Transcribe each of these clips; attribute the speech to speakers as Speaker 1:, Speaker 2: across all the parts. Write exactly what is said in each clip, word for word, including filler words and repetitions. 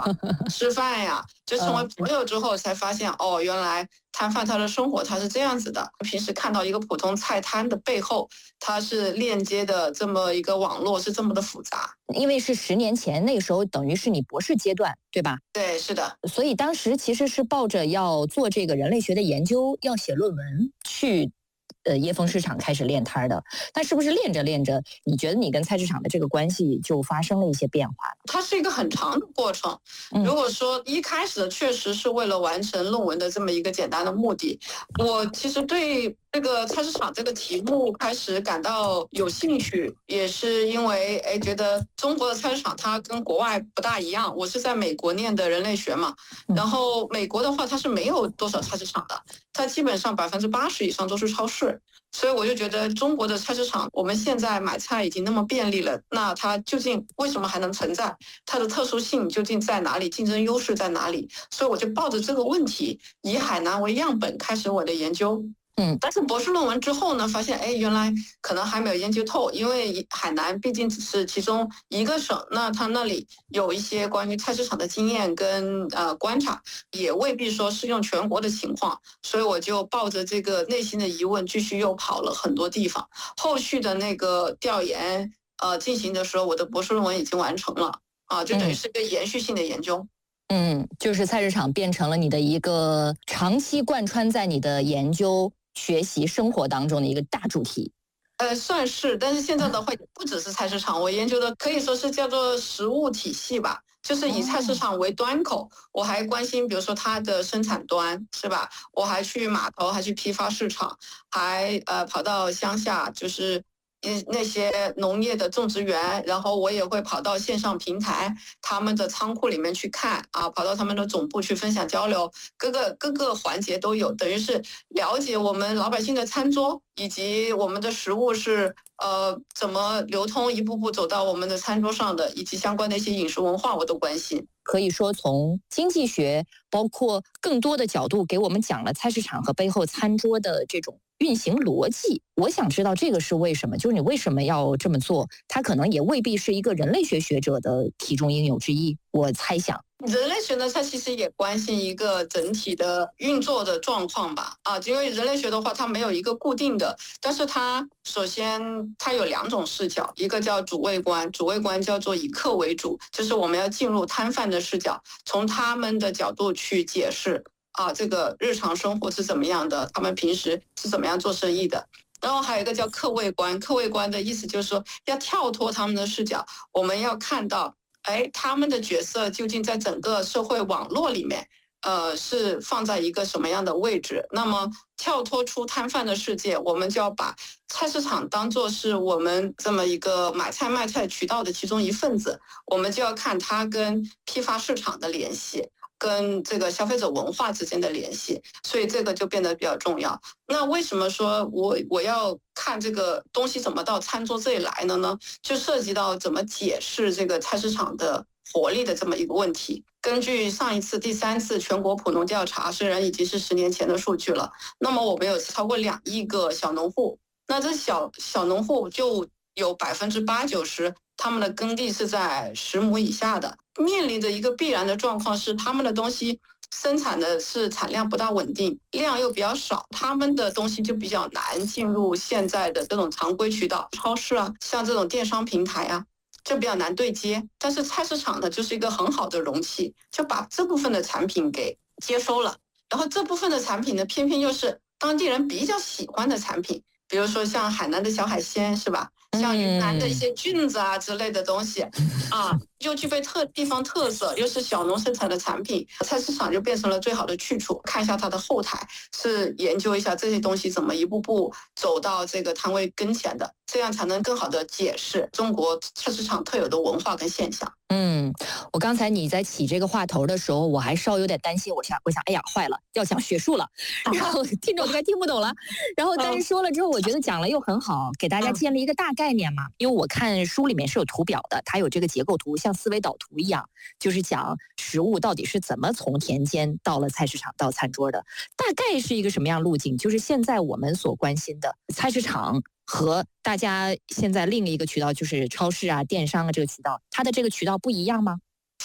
Speaker 1: 吃饭呀，就成为朋友之后才发现，哦，原来摊贩他的生活他是这样子的。平时看到一个普通菜摊的背后，它是链接的这么一个网络是这么的复杂。
Speaker 2: 因为是十年前，那个时候等于是你博士阶段，对吧？
Speaker 1: 对，是的。
Speaker 2: 所以当时其实是抱着要做这个人类学的研究，要写论文去。呃，椰风市场开始练摊的，但是不是练着练着，你觉得你跟菜市场的这个关系就发生了一些变化？
Speaker 1: 它是一个很长的过程。如果说一开始的确实是为了完成论文的这么一个简单的目的，我其实对这个菜市场这个题目开始感到有兴趣，也是因为哎觉得中国的菜市场它跟国外不大一样。我是在美国念的人类学嘛，然后美国的话它是没有多少菜市场的，它基本上百分之八十以上都是超市。所以我就觉得中国的菜市场，我们现在买菜已经那么便利了，那它究竟为什么还能存在？它的特殊性究竟在哪里？竞争优势在哪里？所以我就抱着这个问题，以海南为样本开始我的研究。
Speaker 2: 嗯，
Speaker 1: 但是博士论文之后呢，发现哎，原来可能还没有研究透，因为海南毕竟只是其中一个省，那它那里有一些关于菜市场的经验跟呃观察，也未必说适用全国的情况，所以我就抱着这个内心的疑问，继续又跑了很多地方。后续的那个调研呃进行的时候，我的博士论文已经完成了啊，就等于是一个延续性的研究。
Speaker 2: 嗯，就是菜市场变成了你的一个长期贯穿在你的研究、学习、生活当中的一个大主题。
Speaker 1: 呃，算是，但是现在的话也不只是菜市场，我研究的可以说是叫做食物体系吧，就是以菜市场为端口，我还关心，比如说它的生产端，是吧？我还去码头，还去批发市场，还呃跑到乡下，就是那些农业的种植园，然后我也会跑到线上平台他们的仓库里面去看啊，跑到他们的总部去分享交流，各个各个环节都有，等于是了解我们老百姓的餐桌以及我们的食物是呃怎么流通，一步步走到我们的餐桌上的，以及相关的一些饮食文化我都关心。
Speaker 2: 可以说从经济学包括更多的角度给我们讲了菜市场和背后餐桌的这种运行逻辑。我想知道这个是为什么，就是你为什么要这么做，它可能也未必是一个人类学学者的题中应有之义，我猜想。
Speaker 1: 人类学呢，它其实也关心一个整体的运作的状况吧，啊，因为人类学的话，它没有一个固定的，但是它首先它有两种视角，一个叫主谓观，主谓观叫做以客为主，就是我们要进入摊贩的视角，从他们的角度去解释啊，这个日常生活是怎么样的，他们平时是怎么样做生意的。然后还有一个叫客谓观，客谓观的意思就是说要跳脱他们的视角，我们要看到哎，他们的角色究竟在整个社会网络里面，呃，是放在一个什么样的位置？那么跳脱出摊贩的世界，我们就要把菜市场当作是我们这么一个买菜卖菜渠道的其中一份子，我们就要看它跟批发市场的联系，跟这个消费者文化之间的联系，所以这个就变得比较重要。那为什么说我我要看这个东西怎么到餐桌这里来了呢？就涉及到怎么解释这个菜市场的活力的这么一个问题。根据上一次第三次全国普农调查，虽然已经是十年前的数据了，那么我们有超过两亿个小农户，那这小小农户就有百分之八九十他们的耕地是在十亩以下的，面临着一个必然的状况是他们的东西生产的是产量不大稳定，量又比较少，他们的东西就比较难进入现在的这种常规渠道，超市啊，像这种电商平台啊，就比较难对接。但是菜市场呢，就是一个很好的容器，就把这部分的产品给接收了，然后这部分的产品呢，偏偏又是当地人比较喜欢的产品，比如说像海南的小海鲜，是吧？像云南的一些菌子啊之类的东西，啊，又具备特地方特色，又是小农生产的产品，菜市场就变成了最好的去处。看一下它的后台，是研究一下这些东西怎么一步步走到这个摊位跟前的，这样才能更好的解释中国菜市场特有的文化跟现象。
Speaker 2: 嗯，我刚才你在起这个话头的时候，我还稍有点担心，我想，我想，哎呀，坏了，要讲学术了，然后听众都该听不懂了。然后，但是说了之后，我觉得讲了又很好，给大家建立一个大概念嘛。因为我看书里面是有图表的，它有这个结构图，像思维导图一样，就是讲食物到底是怎么从田间到了菜市场到餐桌的，大概是一个什么样路径，就是现在我们所关心的菜市场。和大家现在另一个渠道就是超市啊、电商啊这个渠道，它的这个渠道不一样吗？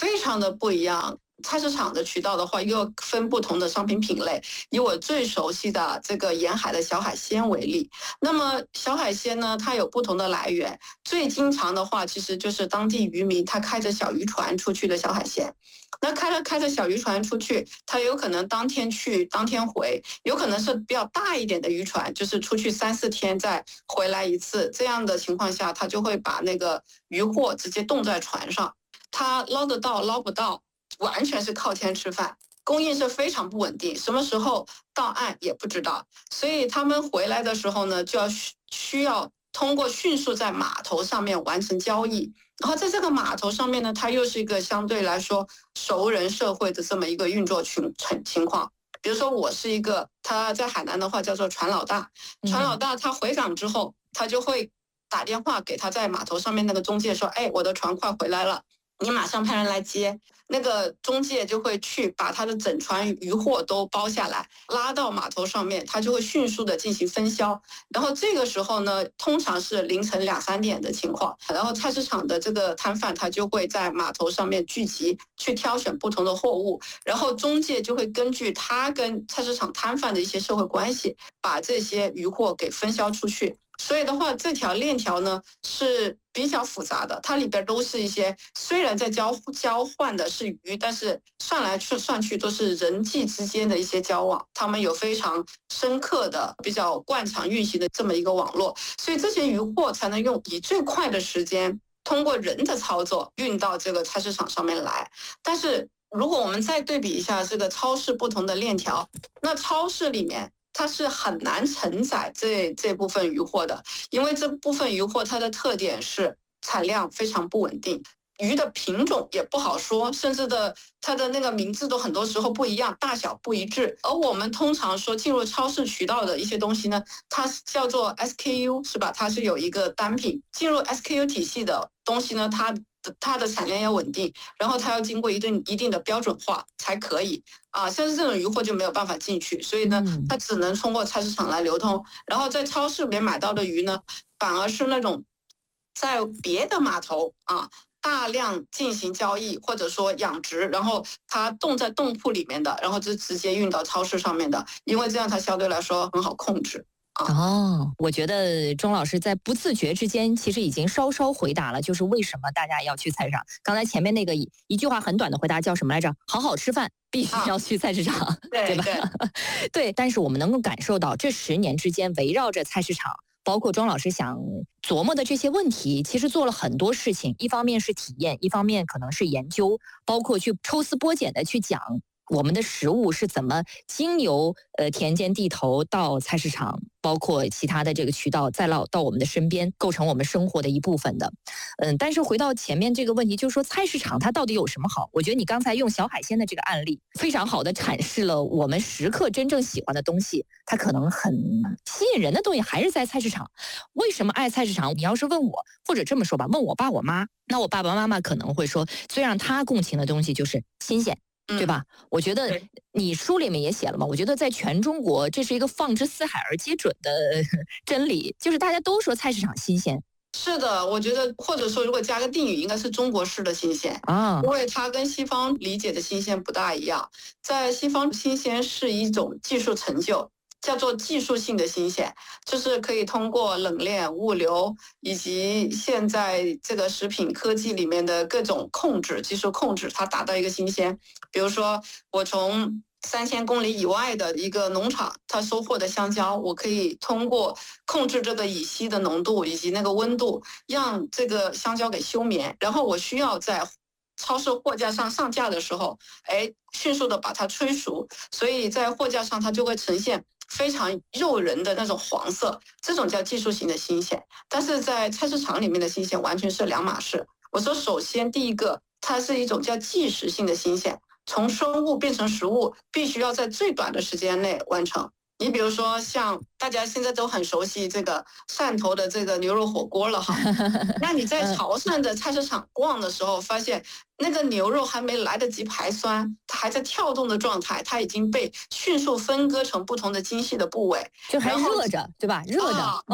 Speaker 1: 非常的不一样。菜市场的渠道的话，又分不同的商品品类。以我最熟悉的这个沿海的小海鲜为例，那么小海鲜呢，它有不同的来源。最经常的话，其实就是当地渔民他开着小渔船出去的小海鲜。那开了开着小渔船出去，他有可能当天去当天回，有可能是比较大一点的渔船，就是出去三四天再回来一次。这样的情况下，他就会把那个渔获直接冻在船上，他捞得到捞不到。完全是靠天吃饭，供应是非常不稳定，什么时候到岸也不知道，所以他们回来的时候呢，就要需要通过迅速在码头上面完成交易，然后在这个码头上面呢，它又是一个相对来说熟人社会的这么一个运作情情况。比如说我是一个，他在海南的话叫做船老大，船老大他回港之后，他就会打电话给他在码头上面那个中介说，哎，我的船快回来了，你马上派人来接。那个中介就会去把他的整船渔获都包下来，拉到码头上面，他就会迅速的进行分销。然后这个时候呢，通常是凌晨两三点的情况，然后菜市场的这个摊贩他就会在码头上面聚集，去挑选不同的货物，然后中介就会根据他跟菜市场摊贩的一些社会关系，把这些渔获给分销出去。所以的话，这条链条呢是比较复杂的，它里边都是一些虽然在交交换的是鱼，但是算来去算去都是人际之间的一些交往，他们有非常深刻的、比较惯常运行的这么一个网络，所以这些渔获才能用以最快的时间，通过人的操作运到这个菜市场上面来。但是如果我们再对比一下这个超市不同的链条，那超市里面它是很难承载这这部分渔获的，因为这部分渔获它的特点是产量非常不稳定，鱼的品种也不好说，甚至的它的那个名字都很多时候不一样，大小不一致。而我们通常说进入超市渠道的一些东西呢，它叫做 S K U 是吧？它是有一个单品，进入 S K U 体系的东西呢，它它的产量要稳定，然后它要经过一定一定的标准化才可以啊。像是这种渔获就没有办法进去，所以呢，它只能通过菜市场来流通。然后在超市里面买到的鱼呢，反而是那种在别的码头啊大量进行交易，或者说养殖，然后它冻在冻铺里面的，然后就直接运到超市上面的，因为这样它相对来说很好控制。
Speaker 2: 哦，我觉得钟老师在不自觉之间，其实已经稍稍回答了，就是为什么大家要去菜市场。刚才前面那个一一句话很短的回答叫什么来着？好好吃饭必须要去菜市场，啊、
Speaker 1: 对,
Speaker 2: 对吧？对, 对，但是我们能够感受到这十年之间围绕着菜市场，包括钟老师想琢磨的这些问题，其实做了很多事情。一方面是体验，一方面可能是研究，包括去抽丝剥茧的去讲我们的食物是怎么经由呃田间地头到菜市场，包括其他的这个渠道再到到我们的身边，构成我们生活的一部分的。嗯，但是回到前面这个问题，就是说菜市场它到底有什么好？我觉得你刚才用小海鲜的这个案例，非常好的阐释了我们食客真正喜欢的东西，它可能很吸引人的东西还是在菜市场。为什么爱菜市场？你要是问我，或者这么说吧，问我爸我妈，那我爸爸妈妈可能会说，最让他共情的东西就是新鲜。对吧？我觉得你书里面也写了嘛，我觉得在全中国这是一个放之四海而皆准的真理，就是大家都说菜市场新鲜。
Speaker 1: 是的，我觉得或者说如果加个定语，应该是中国式的新鲜啊，因为它跟西方理解的新鲜不大一样。在西方，新鲜是一种技术成就，叫做技术性的新鲜，就是可以通过冷链、物流以及现在这个食品科技里面的各种控制、技术控制，它达到一个新鲜。比如说，我从三千公里以外的一个农场，它收获的香蕉，我可以通过控制这个乙烯的浓度以及那个温度，让这个香蕉给休眠，然后我需要在超市货架上上架的时候，哎，迅速的把它催熟，所以在货架上它就会呈现非常诱人的那种黄色，这种叫技术型的新鲜。但是在菜市场里面的新鲜完全是两码事。我说，首先第一个，它是一种叫即时性的新鲜，从生物变成食物，必须要在最短的时间内完成。你比如说，像大家现在都很熟悉这个汕头的这个牛肉火锅了哈，那你在潮汕的菜市场逛的时候，发现那个牛肉还没来得及排酸，它还在跳动的状态，它已经被迅速分割成不同的精细的部位，
Speaker 2: 就还热着，对吧？热着，嗯。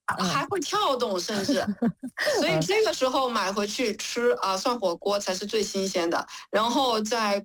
Speaker 1: 还会跳动，甚至，所以这个时候买回去吃啊，涮火锅才是最新鲜的。然后在